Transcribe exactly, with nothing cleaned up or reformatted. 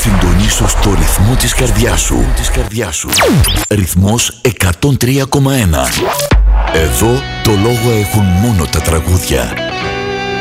Συντονίσου στο ρυθμό της καρδιάς σου. Της καρδιάς σου. Ρυθμός εκατόν τρία κόμμα ένα. Εδώ το λόγο έχουν μόνο τα τραγούδια.